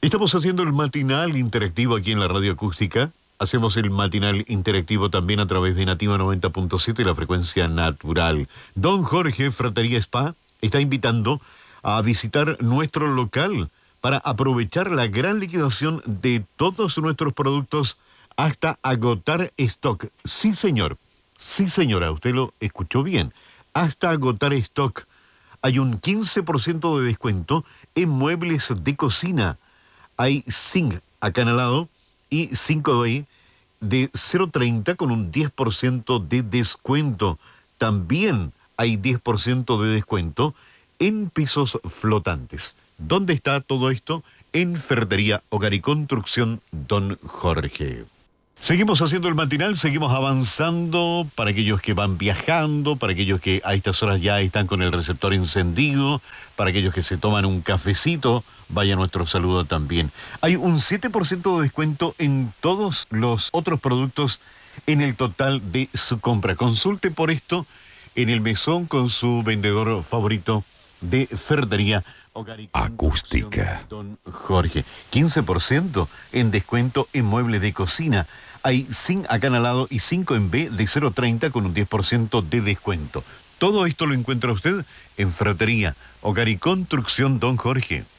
Estamos haciendo el matinal interactivo aquí en la radio acústica. Hacemos el matinal interactivo también a través de Nativa 90.7 y la frecuencia natural. Don Jorge Fratería Spa está invitando a visitar nuestro local para aprovechar la gran liquidación de todos nuestros productos hasta agotar stock. Sí, señor. Sí, señora, usted lo escuchó bien. Hasta agotar stock. Hay un 15% de descuento en muebles de cocina. Hay zinc acanalado y 5D de 0,30 con un 10% de descuento. También hay 10% de descuento en pisos flotantes. ¿Dónde está todo esto? En Ferretería Hogar y Construcción Don Jorge. Seguimos haciendo el matinal, seguimos avanzando para aquellos que van viajando, para aquellos que a estas horas ya están con el receptor encendido, para aquellos que se toman un cafecito, vaya nuestro saludo también. Hay un 7% de descuento en todos los otros productos en el total de su compra. Consulte por esto en el mesón con su vendedor favorito de ferretería Hogar y Acústica. Don Jorge. 15% en descuento en muebles de cocina. Hay zinc acanalado y 5 en B de 0,30 con un 10% de descuento. Todo esto lo encuentra usted en Ferretería Hogar y Construcción Don Jorge.